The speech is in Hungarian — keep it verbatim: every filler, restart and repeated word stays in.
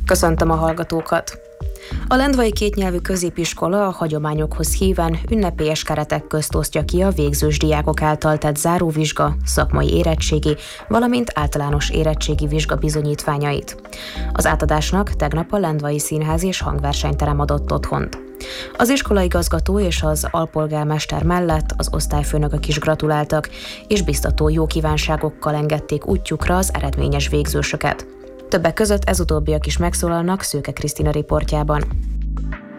Köszöntöm a hallgatókat! A Lendvai Kétnyelvű Középiskola a hagyományokhoz híven ünnepélyes keretek közt osztja ki a végzős diákok által tett záróvizsga, szakmai érettségi, valamint általános érettségi vizsga bizonyítványait. Az átadásnak tegnap a Lendvai Színház és Hangversenyterem adott otthont. Az iskolaigazgató és az alpolgármester mellett az osztályfőnökök is gratuláltak, és biztató jó kívánságokkal engedték útjukra az eredményes végzősöket. Többek között ez utóbbiak is megszólalnak Szőke Krisztina riportjában.